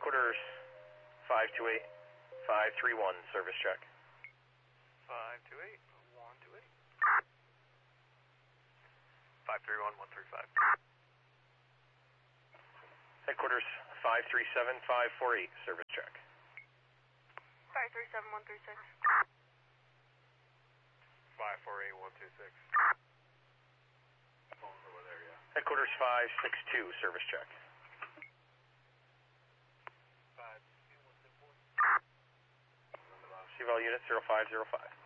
Headquarters 528, 531, service check. 528, 128. 531, 135. Headquarters 537, 548, service check. 537, 136. 548, 126. Over there, yeah. Headquarters 562, service check. 56124. CVAL unit 0505.